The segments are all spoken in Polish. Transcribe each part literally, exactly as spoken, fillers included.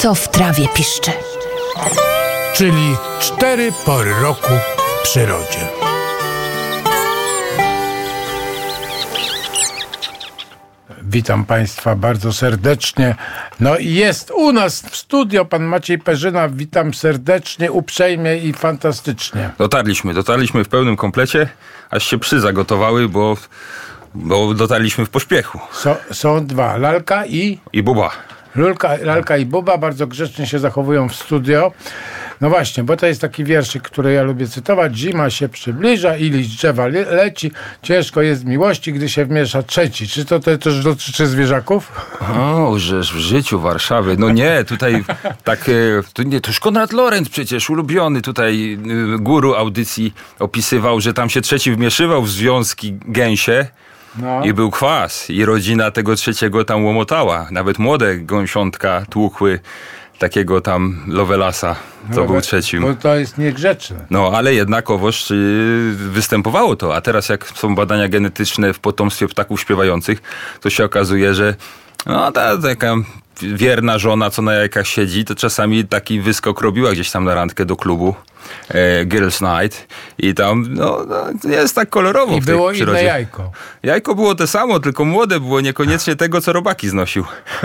co w trawie piszczy. Czyli cztery pory roku w przyrodzie. Witam Państwa bardzo serdecznie. No i jest u nas w studio pan Maciej Perzyna. Witam serdecznie, uprzejmie i fantastycznie. Dotarliśmy, dotarliśmy w pełnym komplecie, aż się psy zagotowały, bo, bo dotarliśmy w pośpiechu. So, są dwa, Lalka i... I Buba. Lulka, Lalka i Buba bardzo grzecznie się zachowują w studio. No właśnie, bo to jest taki wierszyk, który ja lubię cytować. Zima się przybliża i liść drzewa le- leci. Ciężko jest miłości, gdy się wmiesza trzeci. Czy to, to też dotyczy zwierzaków? O, żeż w życiu Warszawy. No nie, tutaj tak, to nie, to już Konrad Lorenz przecież, ulubiony tutaj guru audycji, opisywał, że tam się trzeci wmieszywał w związki gęsie. No. I był kwas. I rodzina tego trzeciego tam łomotała. Nawet młode gąsiątka tłukły takiego tam Lovelasa, co no, był trzecim. Bo to jest niegrzeczne. No, ale jednakowoż y, występowało to. A teraz jak są badania genetyczne w potomstwie ptaków śpiewających, to się okazuje, że no, ta taka wierna żona, co na jajkach siedzi, to czasami taki wyskok robiła gdzieś tam na randkę do klubu. E, Girls Night i tam no, no, jest tak kolorowo. I w tej było przyrodzie. inne jajko. Jajko było to samo, tylko młode było niekoniecznie tego, co robaki znosił.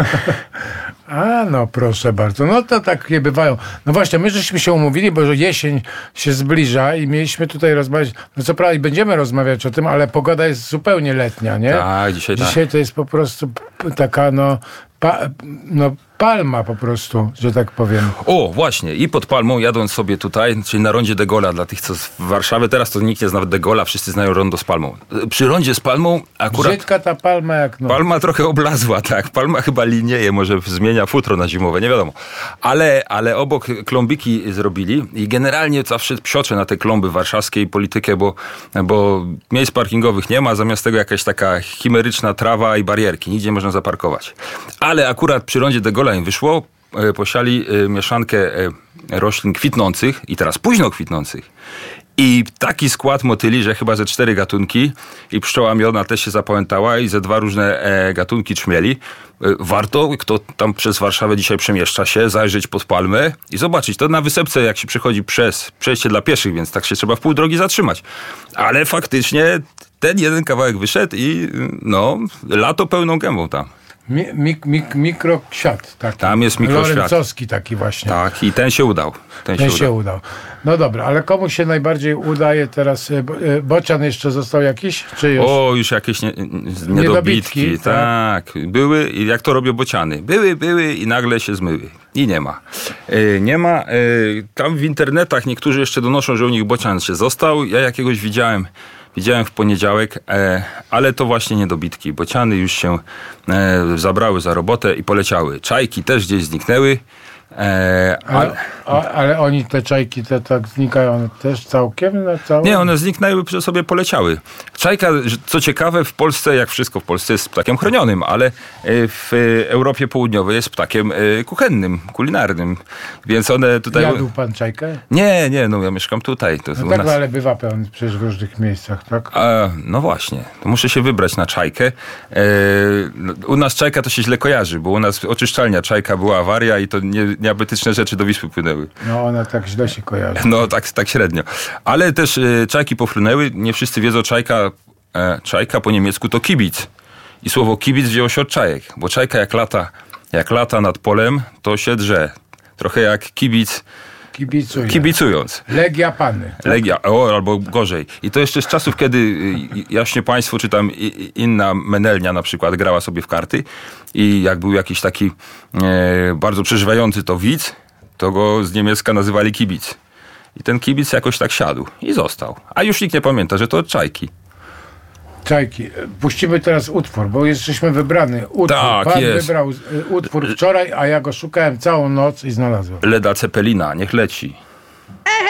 A, no proszę bardzo. No to takie bywają. No właśnie, my żeśmy się umówili, bo że jesień się zbliża i mieliśmy tutaj rozmawiać, no co prawda i będziemy rozmawiać o tym, ale pogoda jest zupełnie letnia, nie? Tak, dzisiaj tak. Dzisiaj to jest po prostu p- taka, no, pa, no palma po prostu, że tak powiem. O, właśnie. I pod Palmą, jadąc sobie tutaj, czyli na rondzie de Gaulle'a, dla tych, co w Warszawie, teraz to nikt nie zna de Gaulle'a, wszyscy znają rondo z Palmą. Przy rondzie z Palmą akurat... Brzydka ta palma jak no. Palma trochę oblazła, tak. Palma chyba linieje, może zmienia futro na zimowe, nie wiadomo. Ale, ale obok klombiki zrobili i generalnie zawsze psioczę na te klomby warszawskiej politykę, bo, bo miejsc parkingowych nie ma, zamiast tego jakaś taka chimeryczna trawa i barierki. Nigdzie nie można zaparkować. Ale akurat przy rondzie de Gaulle'a im wyszło, posiali mieszankę roślin kwitnących i teraz późno kwitnących. I taki skład motyli, że chyba ze cztery gatunki i pszczoła miodna też się zapamiętała i ze dwa różne e, gatunki trzmieli. E, warto, kto tam przez Warszawę dzisiaj przemieszcza się, zajrzeć pod palmę i zobaczyć. To na Wysepce, jak się przychodzi przez przejście dla pieszych, więc tak się trzeba w pół drogi zatrzymać. Ale faktycznie ten jeden kawałek wyszedł i no, lato pełną gębą tam. Mi, mik, mik, mikrokwiat taki. Tam jest mikrokwiat. Lorencowski taki właśnie. Tak, i ten się udał. Ten, ten się, się udał. udał. No dobra, ale komu się najbardziej udaje teraz? Bocian jeszcze został jakiś? Czy już? O, już jakieś nie, niedobitki. Niedobitki, tak. tak. Były, i jak to robią bociany. Były, były i nagle się zmyły. I nie ma. E, nie ma. E, tam w internetach niektórzy jeszcze donoszą, że u nich bocian się został. Ja jakiegoś widziałem. Widziałem w poniedziałek, e, ale to właśnie niedobitki. Bociany już się e, zabrały za robotę i poleciały. Czajki też gdzieś zniknęły. E, ale, ale, ale oni, te czajki, te tak znikają one też całkiem? Na całe? Nie, one zniknęły, że sobie poleciały. Czajka, co ciekawe, w Polsce, jak wszystko w Polsce, jest ptakiem chronionym, ale w Europie Południowej jest ptakiem kuchennym, kulinarnym. Więc one tutaj... Jadł pan czajkę? Nie, nie, no ja mieszkam tutaj. To no u tak, nas... ale bywa pełen przecież w różnych miejscach, tak? A, no właśnie, to muszę się wybrać na czajkę. E, u nas czajka to się źle kojarzy, bo u nas oczyszczalnia czajka była awaria i to nie, nieapetyczne rzeczy do Wisły płynęły. No ona tak źle się kojarzy. No tak, tak średnio. Ale też e, czajki pofrunęły. Nie wszyscy wiedzą, czajka, e, czajka po niemiecku to kibic. I słowo kibic wzięło się od czajek, bo czajka jak lata, jak lata nad polem, to się drze. Trochę jak kibic Kibicuje. kibicując. Legia Pany. Tak? Legia, o, albo gorzej. I to jeszcze z czasów, kiedy Jaśnie Państwo, czy tam inna Menelnia na przykład grała sobie w karty i jak był jakiś taki e, bardzo przeżywający to widz, to go z niemiecka nazywali kibic. I ten kibic jakoś tak siadł i został. A już nikt nie pamięta, że to od czajki. Czajki. Puścimy teraz utwór, bo jesteśmy wybrany. Utwór. Tak, Pan jest. wybrał utwór wczoraj, a ja go szukałem całą noc i znalazłem. Leda Cepelina, niech leci.